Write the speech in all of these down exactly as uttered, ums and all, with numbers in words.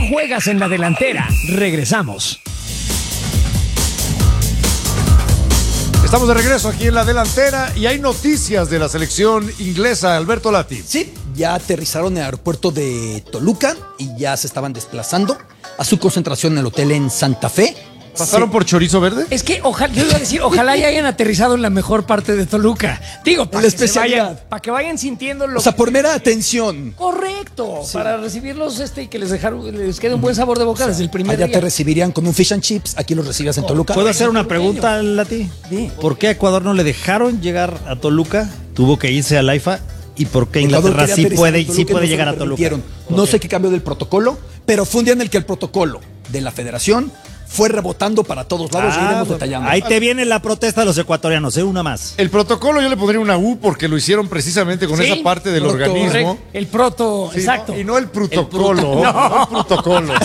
juegas en la delantera. Regresamos. Estamos de regreso aquí en la delantera y hay noticias de la selección inglesa. Alberto Lati. Sí, ya aterrizaron en el aeropuerto de Toluca y ya se estaban desplazando a su concentración en el hotel en Santa Fe. ¿Pasaron Sí. por Chorizo Verde? Es que ojalá, yo iba a decir, ojalá ya hayan aterrizado en la mejor parte de Toluca. Digo, para La que, se especialidad. vayan, para que vayan sintiendo lo O sea, por mera atención. correcto, para recibirlos este y que les dejaron, les quede un buen sabor de boca desde el primer Allá día. te recibirían con un fish and chips, aquí los recibías en Toluca. ¿Puedo hacer una pregunta, Lati? Sí. ¿Por qué a Ecuador no le dejaron llegar a Toluca? Tuvo que irse al AIFA. ¿Y por qué Ecuador Inglaterra quería sí aterrizar puede, en Toluca sí y puede no se llegar lo a Toluca? permitieron. No sé qué cambió del protocolo, pero fue un día en el que el protocolo de la federación fue rebotando para todos lados y Ah, iremos detallando. ahí te viene la protesta de los ecuatorianos, ¿eh? Una más. El protocolo yo le pondría una U porque lo hicieron precisamente con Sí, esa parte del proto- organismo. Correcto, el proto, Sí, exacto. ¿no? Y no el protocolo. No, el protocolo.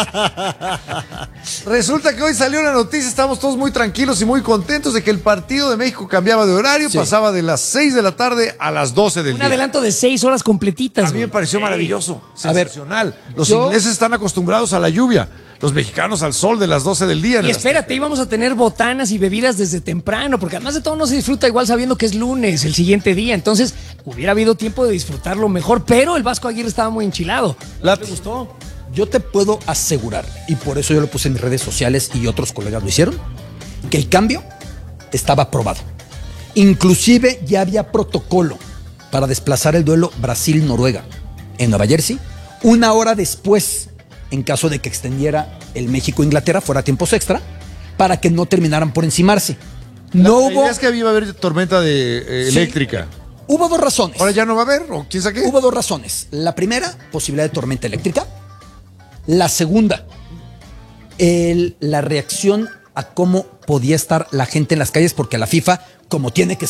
Resulta que hoy salió la noticia, estamos todos muy tranquilos y muy contentos de que el partido de México cambiaba de horario, Sí. pasaba de las seis de la tarde a las doce del Un día. adelanto de seis horas completitas. A mí me güey. pareció maravilloso, A ver, sensacional. Los yo- ingleses están acostumbrados a la lluvia, los mexicanos al sol de las doce del día. en Y el espérate, íbamos a tener botanas y bebidas desde temprano, porque además de todo no se disfruta igual sabiendo que es lunes, el siguiente día. Entonces, hubiera habido tiempo de disfrutarlo mejor, pero el Vasco Aguirre estaba muy enchilado. ¿Te gustó? Yo te puedo asegurar, y por eso yo lo puse en mis redes sociales y otros colegas lo hicieron, que el cambio estaba aprobado. Inclusive ya había protocolo para desplazar el duelo Brasil-Noruega en Nueva Jersey una hora después, en caso de que extendiera el México-Inglaterra fuera tiempos extra, para que no terminaran por encimarse. La- No la hubo... idea es que iba a haber tormenta de, eh, Sí. eléctrica. Hubo dos razones. Ahora ya no va a haber, o quién sabe qué. Hubo dos razones. La primera, posibilidad de tormenta eléctrica. La segunda, el- la reacción a cómo podía estar la gente en las calles, porque la FIFA, como tiene que